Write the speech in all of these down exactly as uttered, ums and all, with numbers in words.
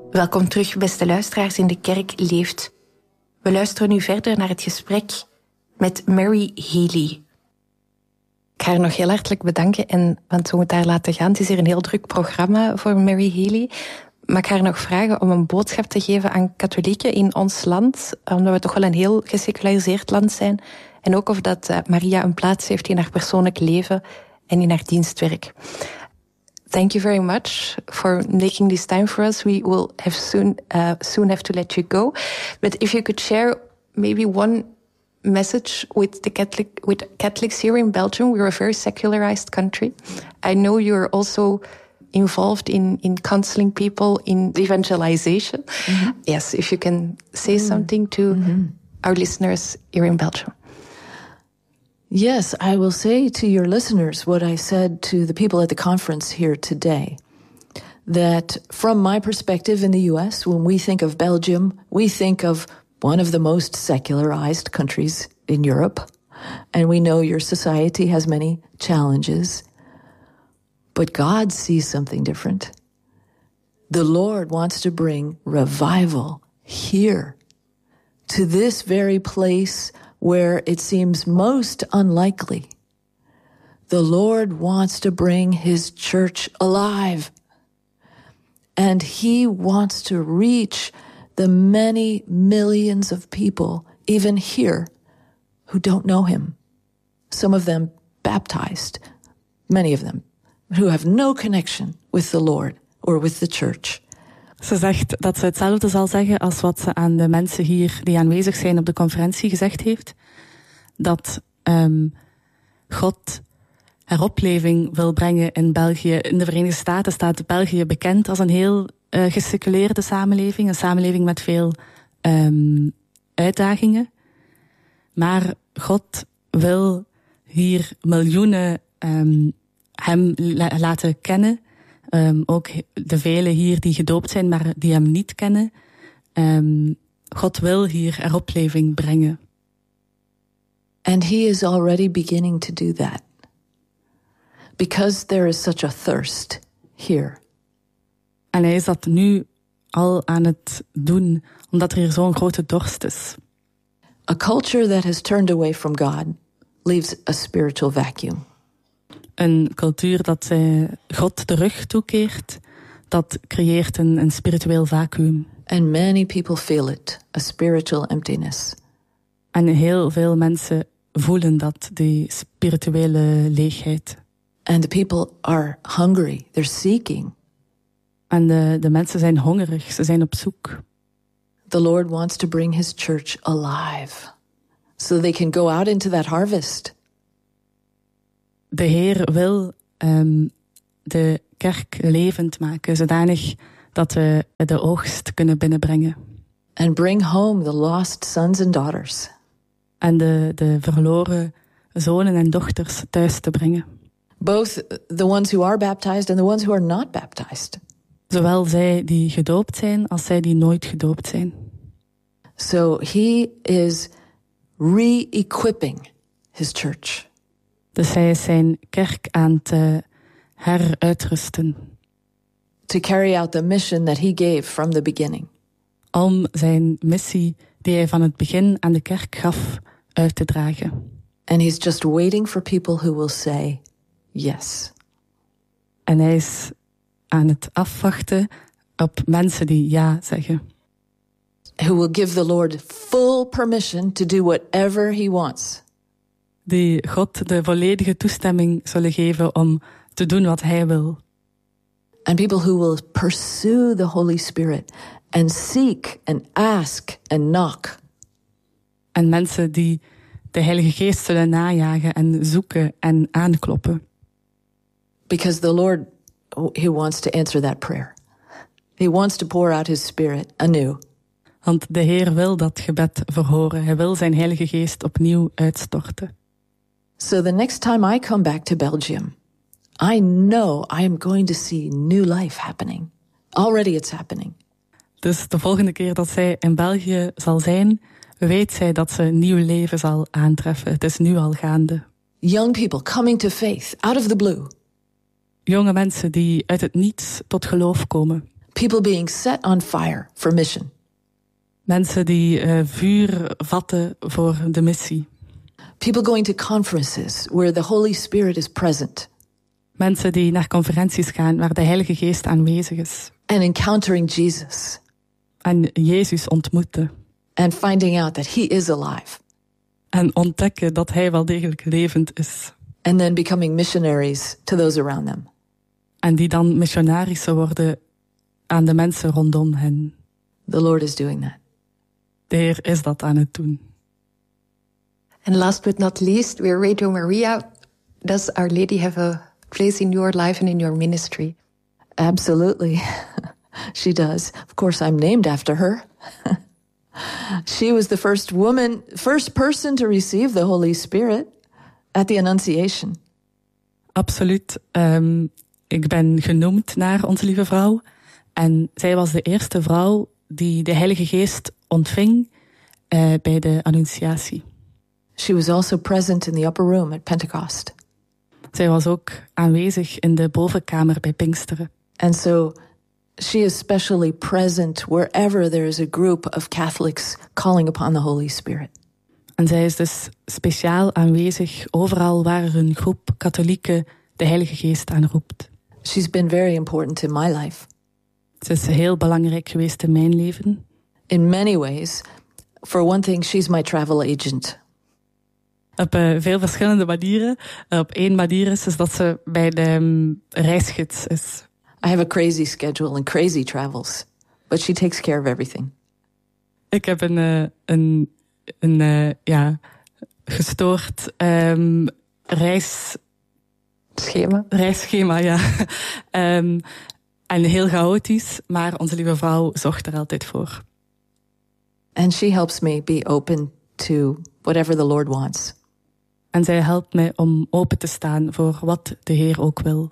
Welkom terug, beste luisteraars in De Kerk Leeft. We luisteren nu verder naar het gesprek met Mary Healy. Ik ga haar nog heel hartelijk bedanken, en, want we moeten haar laten gaan. Het is hier een heel druk programma voor Mary Healy. Maar ik ga haar nog vragen om een boodschap te geven aan katholieken in ons land, omdat we toch wel een heel geseculariseerd land zijn. En ook of dat uh, Maria een plaats heeft in haar persoonlijk leven en in haar dienstwerk. Thank you very much for making this time for us. We will have soon uh, soon have to let you go. But if you could share maybe one message with the Catholic with Catholics here in Belgium. We're a very secularized country. I know you're also involved in in counseling people in evangelization. Mm-hmm. Yes, if you can say mm-hmm. something to mm-hmm. our listeners here in Belgium. Yes, I will say to your listeners what I said to the people at the conference here today, that from my perspective in the U S, when we think of Belgium, we think of one of the most secularized countries in Europe, and we know your society has many challenges, but God sees something different. The Lord wants to bring revival here, to this very place where it seems most unlikely. The Lord wants to bring his church alive. And he wants to reach the many millions of people, even here, who don't know him. Some of them baptized, many of them, who have no connection with the Lord or with the church. Ze zegt dat ze hetzelfde zal zeggen als wat ze aan de mensen hier die aanwezig zijn op de conferentie gezegd heeft. Dat um, God heropleving wil brengen in België. In de Verenigde Staten staat België bekend als een heel uh, geseculeerde samenleving. Een samenleving met veel um, uitdagingen. Maar God wil hier miljoenen um, hem la- laten kennen. Um, ook de velen hier die gedoopt zijn, maar die hem niet kennen. Um, God wil hier heropleving brengen. And he is already beginning to do that. Because there is such a thirst here. En hij is dat nu al aan het doen, omdat er hier zo'n grote dorst is. A culture that has turned away from God leaves a spiritual vacuum. Een cultuur dat uh, God de rug toekeert, dat creëert een, een spiritueel vacuüm. And many people feel it, a spiritual emptiness. En heel veel mensen voelen dat, die spirituele leegheid. And the people are hungry, they're seeking. En de, de mensen zijn hongerig, ze zijn op zoek. The Lord wants to bring his church alive, so they can go out into that harvest. De Heer wil um, de kerk levend maken, zodanig dat we de oogst kunnen binnenbrengen. And bring home the lost sons and daughters. En de, de verloren zonen en dochters thuis te brengen. Both the ones who are baptized and the ones who are not baptized. Zowel zij die gedoopt zijn, als zij die nooit gedoopt zijn. So he is re-equipping his church. Dus hij is zijn kerk aan te heruitrusten. To carry out the mission that he gave from the beginning. Om zijn missie die hij van het begin aan de kerk gaf uit te dragen. And he's just waiting for people who will say yes. En hij is aan het afwachten op mensen die ja zeggen. Who will give the Lord full permission to do whatever he wants. Die God de volledige toestemming zullen geven om te doen wat hij wil. And people who will pursue the Holy Spirit and seek and ask and knock. En mensen die de Heilige Geest zullen najagen en zoeken en aankloppen. Because the Lord, he wants to answer that prayer. He wants to pour out his Spirit anew. Want de Heer wil dat gebed verhoren. Hij wil zijn Heilige Geest opnieuw uitstorten. So the next time I come back to Belgium, I know I am going to see new life happening. Already it's happening. Dus de volgende keer dat zij in België zal zijn, weet zij dat ze een nieuw leven zal aantreffen. Het is nu al gaande. Young people coming to faith out of the blue. Jonge mensen die uit het niets tot geloof komen. People being set on fire for mission. Mensen die uh, vuur vatten voor de missie. People going to conferences where the Holy Spirit is present. Mensen die naar conferenties gaan waar de Heilige Geest aanwezig is. And encountering Jesus. En Jezus ontmoeten. And finding out that he is alive. En ontdekken dat hij wel degelijk levend is. And then becoming missionaries to those around them. En die dan missionarissen worden aan de mensen rondom hen. The Lord is doing that. De Heer is dat aan het doen. And last but not least, we're Radio Maria. Does Our Lady have a place in your life and in your ministry? Absolutely. She does. Of course, I'm named after her. She was the first woman, first person to receive the Holy Spirit at the Annunciation. Absoluut. Um, ik ben genoemd naar Onze Lieve Vrouw. En zij was de eerste vrouw die de Heilige Geest ontving uh, bij de Annunciatie. She was also present in the upper room at Pentecost. Zij was ook aanwezig in de bovenkamer bij Pinksteren. And so she is specially present wherever there is a group of Catholics calling upon the Holy Spirit. En zij is dus speciaal aanwezig overal waar er een groep katholieken de Heilige Geest aanroept. She's been very important in my life. Ze is heel belangrijk geweest in mijn leven. In many ways. For one thing, she's my travel agent. Op uh, veel verschillende manieren. Uh, op één manier is, is dat ze bij de um, reisgids is. I have a crazy schedule and crazy travels. But she takes care of everything. Ik heb een, uh, een, een uh, ja, gestoord um, reis... Schema. Reisschema, ja. um, en heel chaotisch, maar Onze Lieve Vrouw zorgt er altijd voor. And she helps me be open to whatever the Lord wants. En zij helpt mij om open te staan voor wat de Heer ook wil.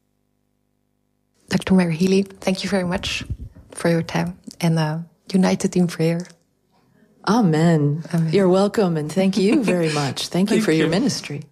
doctor Mary Healy, thank you very much for your time and uh, united in prayer. Amen. Amen. You're welcome and thank you very much. Thank you Thank for you. your ministry.